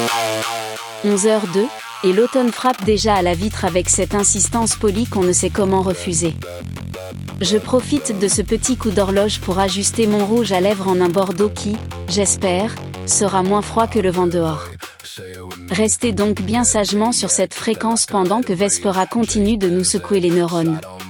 11h02, et l'automne frappe déjà à la vitre avec cette insistance polie qu'on ne sait comment refuser. Je profite de ce petit coup d'horloge pour ajuster mon rouge à lèvres en un bordeaux qui, j'espère, sera moins froid que le vent dehors. Restez donc bien sagement sur cette fréquence pendant que Vespera continue de nous secouer les neurones.